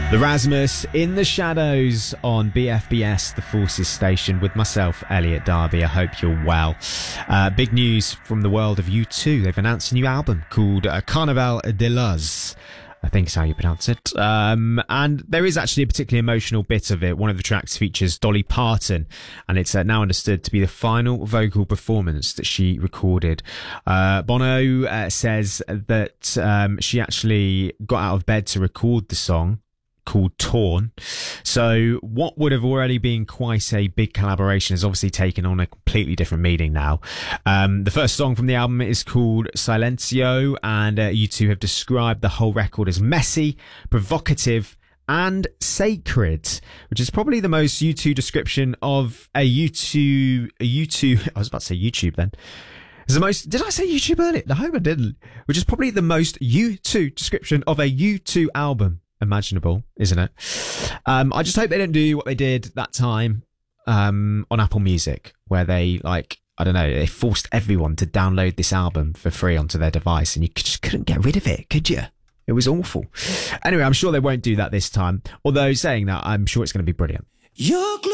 Erasmus in the Shadows on BFBS, the Forces Station, with myself, Elliot Darby. I hope you're well. Big news from the world of U2. They've announced a new album called Carnaval de Luz, I think is how you pronounce it. And there is actually a particularly emotional bit of it. One of the tracks features Dolly Parton, and it's now understood to be the final vocal performance that she recorded. Bono says that she actually got out of bed to record the song, called Torn. So what would have already been quite a big collaboration has obviously taken on a completely different meaning now. The first song from the album is called Silencio, and U2 have described the whole record as messy, provocative and sacred, which is probably the most U2 description of a U2 I was about to say YouTube then. It's the most, did I say YouTube earlier? No, I didn't. Which is probably the most U2 description of a U2 album imaginable, isn't it? I just hope they don't do what they did that time on Apple Music, where they, like, I don't know, they forced everyone to download this album for free onto their device, and you just couldn't get rid of it, could you? It was awful. Anyway, I'm sure they won't do that this time, although saying that, I'm sure it's going to be brilliant.